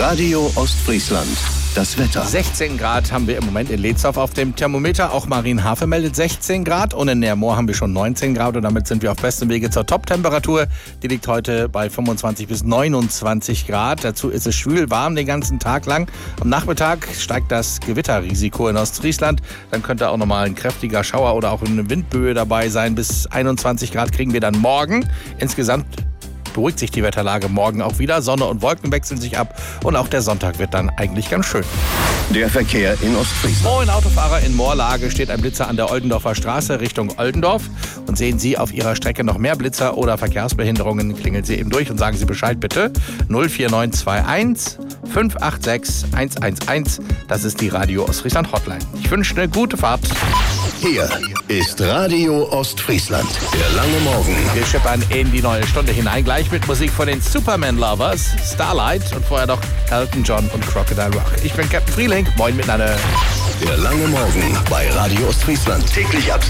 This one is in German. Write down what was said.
Radio Ostfriesland. Das Wetter. 16 Grad haben wir im Moment in Lezdorf auf dem Thermometer. Auch Marienhafe meldet 16 Grad. Und in Neermoor haben wir schon 19 Grad. Und damit sind wir auf bestem Wege zur Top-Temperatur. Die liegt heute bei 25 bis 29 Grad. Dazu ist es schwül warm den ganzen Tag lang. Am Nachmittag steigt das Gewitterrisiko in Ostfriesland. Dann könnte auch nochmal ein kräftiger Schauer oder auch eine Windböe dabei sein. Bis 21 Grad kriegen wir dann morgen. Insgesamt beruhigt sich die Wetterlage morgen auch wieder. Sonne und Wolken wechseln sich ab und auch der Sonntag wird dann eigentlich ganz schön. Der Verkehr in Ostfriesland. Moin Autofahrer, in Moorlage steht ein Blitzer an der Oldendorfer Straße Richtung Oldendorf. Und sehen Sie auf Ihrer Strecke noch mehr Blitzer oder Verkehrsbehinderungen, klingeln Sie eben durch und sagen Sie Bescheid bitte. 04921 586 111. Das ist die Radio Ostfriesland Hotline. Ich wünsche eine gute Fahrt. Hier ist Radio Ostfriesland. Der lange Morgen. Wir schippern in die neue Stunde hinein. Gleich mit Musik von den Superman Lovers, Starlight und vorher noch Elton John und Crocodile Rock. Ich bin Captain Frieling. Moin miteinander. Der lange Morgen bei Radio Ostfriesland. Täglich ab